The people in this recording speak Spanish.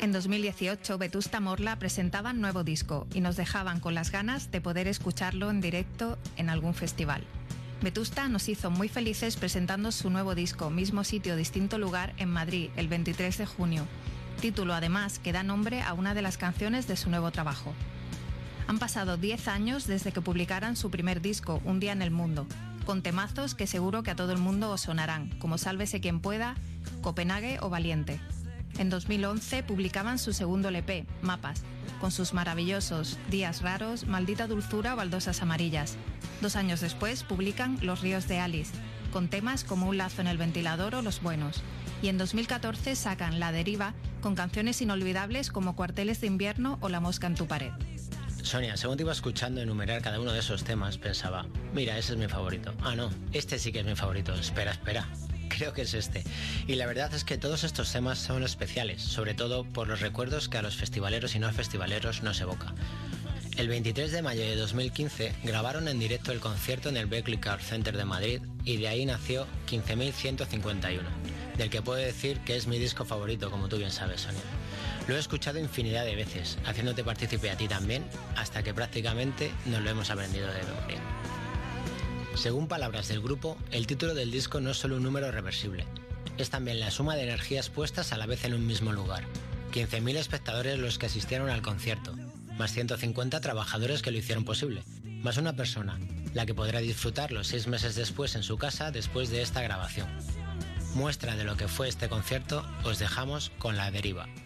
En 2018, Vetusta Morla presentaban nuevo disco y nos dejaban con las ganas de poder escucharlo en directo en algún festival. Vetusta nos hizo muy felices presentando su nuevo disco, Mismo Sitio, Distinto Lugar, en Madrid, el 23 de junio. Título, además, que da nombre a una de las canciones de su nuevo trabajo. Han pasado 10 años desde que publicaran su primer disco, Un día en el mundo, con temazos que seguro que a todo el mundo os sonarán, como Sálvese quien pueda, Copenhague o Valiente. En 2011 publicaban su segundo LP, Mapas, con sus maravillosos Días raros, Maldita dulzura o Baldosas amarillas. 2 años después publican Los ríos de Alice, con temas como Un lazo en el ventilador o Los buenos. Y en 2014 sacan La deriva, con canciones inolvidables como Cuarteles de invierno o La mosca en tu pared. Sonia, según te iba escuchando enumerar cada uno de esos temas, pensaba, mira, ese es mi favorito. Ah, no, este sí que es mi favorito. Espera. Creo que es este. Y la verdad es que todos estos temas son especiales, sobre todo por los recuerdos que a los festivaleros y no festivaleros nos evoca. El 23 de mayo de 2015 grabaron en directo el concierto en el Berkeley Art Center de Madrid y de ahí nació 15.151, del que puedo decir que es mi disco favorito, como tú bien sabes, Sonia. Lo he escuchado infinidad de veces, haciéndote partícipe a ti también, hasta que prácticamente nos lo hemos aprendido de memoria. Según palabras del grupo, el título del disco no es solo un número reversible, es también la suma de energías puestas a la vez en un mismo lugar. 15.000 espectadores los que asistieron al concierto, más 150 trabajadores que lo hicieron posible, más una persona, la que podrá disfrutarlo 6 meses después en su casa después de esta grabación. Muestra de lo que fue este concierto, os dejamos con La deriva.